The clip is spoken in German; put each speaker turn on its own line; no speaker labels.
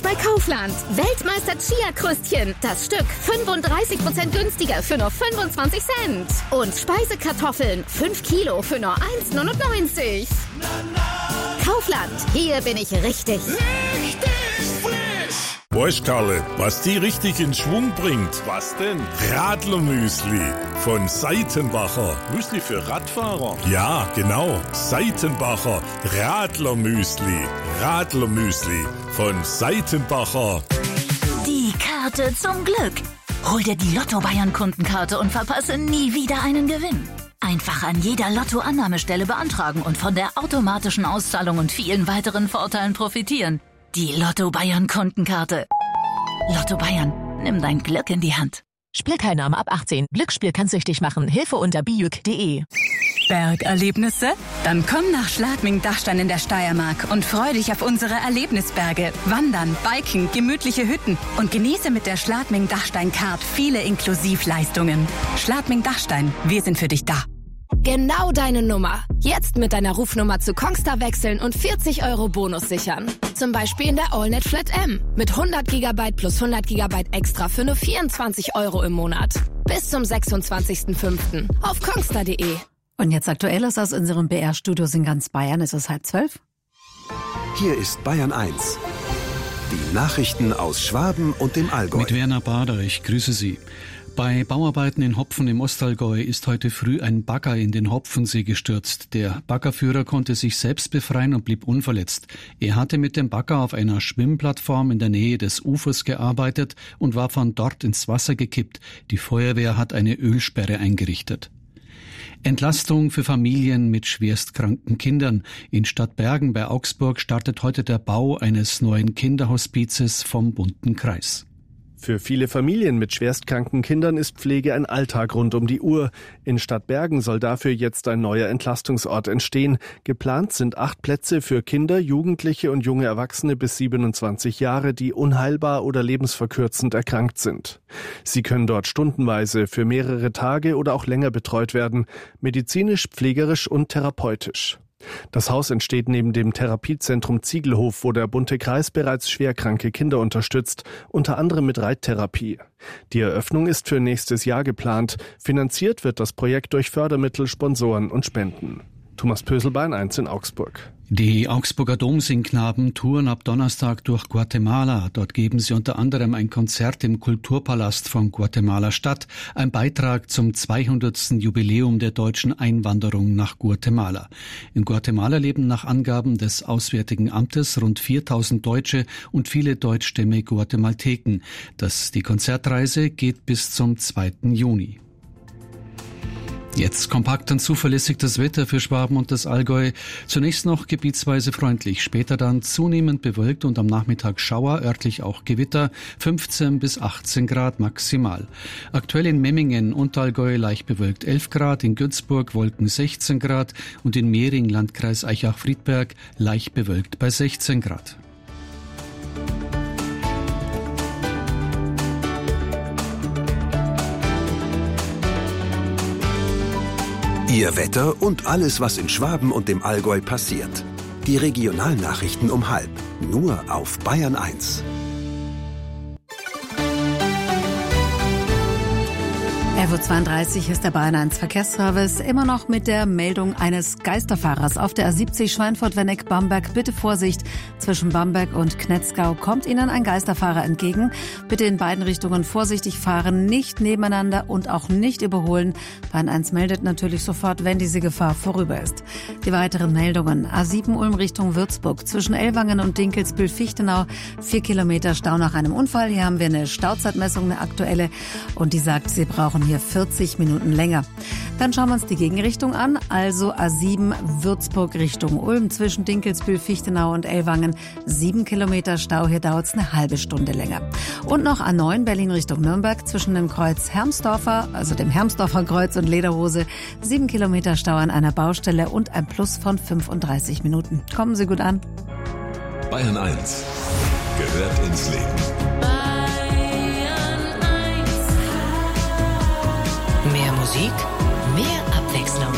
bei Kaufland. Weltmeister Chia-Kröstchen. Das Stück 35% günstiger für nur 25 Cent. Und Speisekartoffeln 5 Kilo für nur 1,99. Kaufland, hier bin ich richtig.
Weißt, Karle, was die richtig in Schwung bringt? Was denn? Radlermüsli von Seitenbacher. Müsli für Radfahrer? Ja, genau. Seitenbacher Radlermüsli. Radlermüsli von Seitenbacher.
Die Karte zum Glück. Hol dir die Lotto-Bayern-Kundenkarte und verpasse nie wieder einen Gewinn. Einfach an jeder Lotto-Annahmestelle beantragen und von der automatischen Auszahlung und vielen weiteren Vorteilen profitieren. Die Lotto-Bayern-Kundenkarte. Lotto Bayern, nimm dein Glück in die Hand.
Spielteilnahme ab 18. Glücksspiel kann süchtig machen. Hilfe unter bijuk.de.
Bergerlebnisse? Dann komm nach Schladming-Dachstein in der Steiermark und freu dich auf unsere Erlebnisberge. Wandern, Biken, gemütliche Hütten und genieße mit der Schladming-Dachstein-Card viele Inklusivleistungen. Schladming-Dachstein, wir sind für dich da.
Genau deine Nummer. Jetzt mit deiner Rufnummer zu Kongstar wechseln und 40 € Bonus sichern. Zum Beispiel in der AllNet Flat M. Mit 100 GB plus 100 GB extra für nur 24 € im Monat. Bis zum 26.05. auf kongstar.de.
Und jetzt Aktuelles aus unserem BR-Studios in ganz Bayern. Es ist 11:30.
Hier ist Bayern 1. Die Nachrichten aus Schwaben und dem Allgäu.
Mit Werner Bader, ich grüße Sie. Bei Bauarbeiten in Hopfen im Ostallgäu ist heute früh ein Bagger in den Hopfensee gestürzt. Der Baggerführer konnte sich selbst befreien und blieb unverletzt. Er hatte mit dem Bagger auf einer Schwimmplattform in der Nähe des Ufers gearbeitet und war von dort ins Wasser gekippt. Die Feuerwehr hat eine Ölsperre eingerichtet. Entlastung für Familien mit schwerstkranken Kindern. In Stadtbergen bei Augsburg startet heute der Bau eines neuen Kinderhospizes vom Bunten Kreis.
Für viele Familien mit schwerstkranken Kindern ist Pflege ein Alltag rund um die Uhr. In Stadtbergen soll dafür jetzt ein neuer Entlastungsort entstehen. Geplant sind 8 Plätze für Kinder, Jugendliche und junge Erwachsene bis 27 Jahre, die unheilbar oder lebensverkürzend erkrankt sind. Sie können dort stundenweise für mehrere Tage oder auch länger betreut werden, medizinisch, pflegerisch und therapeutisch. Das Haus entsteht neben dem Therapiezentrum Ziegelhof, wo der Bunte Kreis bereits schwerkranke Kinder unterstützt, unter anderem mit Reittherapie. Die Eröffnung ist für nächstes Jahr geplant. Finanziert wird das Projekt durch Fördermittel, Sponsoren und Spenden. Thomas Pösel, Bayern 1 in Augsburg.
Die Augsburger Domsingknaben touren ab Donnerstag durch Guatemala. Dort geben sie unter anderem ein Konzert im Kulturpalast von Guatemala-Stadt, ein Beitrag zum 200. Jubiläum der deutschen Einwanderung nach Guatemala. In Guatemala leben nach Angaben des Auswärtigen Amtes rund 4000 Deutsche und viele deutschstämmige Guatemalteken. Die Konzertreise geht bis zum 2. Juni. Jetzt kompakt und zuverlässig das Wetter für Schwaben und das Allgäu. Zunächst noch gebietsweise freundlich, später dann zunehmend bewölkt und am Nachmittag Schauer, örtlich auch Gewitter, 15 bis 18 Grad maximal. Aktuell in Memmingen und Allgäu leicht bewölkt 11 Grad, in Günzburg Wolken 16 Grad und in Mehring, Landkreis Aichach-Friedberg, leicht bewölkt bei 16 Grad.
Ihr Wetter und alles, was in Schwaben und dem Allgäu passiert. Die Regionalnachrichten um 12:30. Nur auf Bayern 1.
11:32 ist der Bayern 1 Verkehrsservice. Immer noch mit der Meldung eines Geisterfahrers auf der A70 Schweinfurt-Wenneck-Bamberg. Bitte Vorsicht, zwischen Bamberg und Knetzgau kommt Ihnen ein Geisterfahrer entgegen. Bitte in beiden Richtungen vorsichtig fahren, nicht nebeneinander und auch nicht überholen. Bayern 1 meldet natürlich sofort, wenn diese Gefahr vorüber ist. Die weiteren Meldungen. A7 Ulm Richtung Würzburg. Zwischen Ellwangen und Dinkelsbühl-Fichtenau 4 Kilometer Stau nach einem Unfall. Hier haben wir eine Stauzeitmessung, eine aktuelle, und die sagt, Sie brauchen hier 40 Minuten länger. Dann schauen wir uns die Gegenrichtung an, also A7 Würzburg Richtung Ulm zwischen Dinkelsbühl-Fichtenau und Ellwangen 7 Kilometer Stau, hier dauert es eine halbe Stunde länger. Und noch A9 Berlin Richtung Nürnberg zwischen dem Kreuz Hermsdorfer, also dem Hermsdorfer Kreuz und Lederhose 7 Kilometer Stau an einer Baustelle und ein Plus von 35 Minuten. Kommen Sie gut an.
Bayern 1 gehört ins Leben.
Mehr Musik,